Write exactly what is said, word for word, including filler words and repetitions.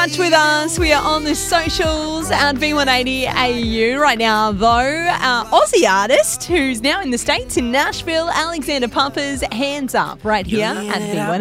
touch with us. We are on the socials at V one eighty A U right now, though. Our Aussie artist who's now in the States in Nashville, Alexander Pumpers, Hands Up, right here at V one eighty.